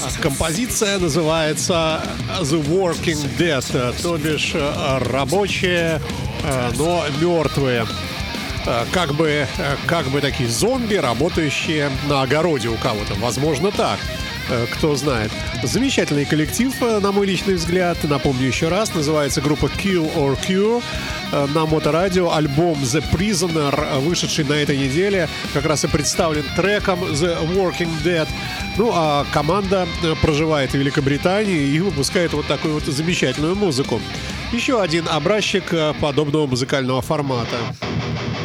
Композиция называется The Working Dead, то бишь рабочие, но мертвые. Как бы такие зомби, работающие на огороде у кого-то. Возможно, так. Кто знает. Замечательный коллектив, на мой личный взгляд. Напомню еще раз, называется группа Kill or Cure. На Моторадио альбом The Prisoner, вышедший на этой неделе, как раз и представлен треком The Working Dead. Ну, а команда проживает в Великобритании и выпускает вот такую вот замечательную музыку. Еще один образчик подобного музыкального формата.